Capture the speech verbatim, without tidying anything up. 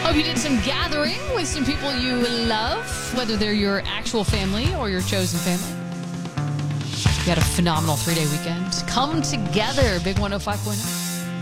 Hope you did some gathering with some people you love, whether they're your actual family or your chosen family. You had a phenomenal three-day weekend. Come together, Big one oh five point oh.